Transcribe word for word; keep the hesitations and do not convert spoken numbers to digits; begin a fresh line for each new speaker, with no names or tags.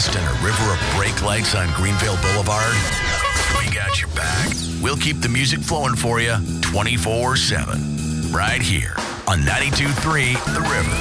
lost in a river of brake lights on Greenville Boulevard? We got your back. We'll keep the music flowing for you twenty-four seven. Right here on ninety-two point three The River.